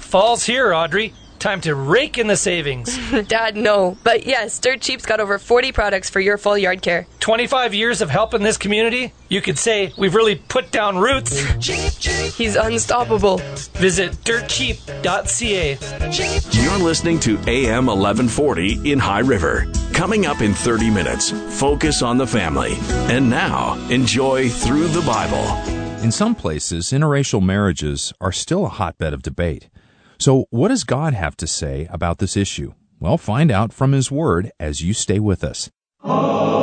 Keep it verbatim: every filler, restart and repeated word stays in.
Fall's here, Audrey. Time to rake in the savings. Dad, no. But yes, Dirt Cheap's got over forty products for your full yard care. twenty-five years of helping this community? You could say we've really put down roots. He's unstoppable. Visit dirt cheap dot c a. You're listening to A M eleven forty in High River. Coming up in thirty minutes, focus on the family. And now, enjoy Through the Bible. In some places, interracial marriages are still a hotbed of debate. So what does God have to say about this issue? Well, find out from His Word as you stay with us.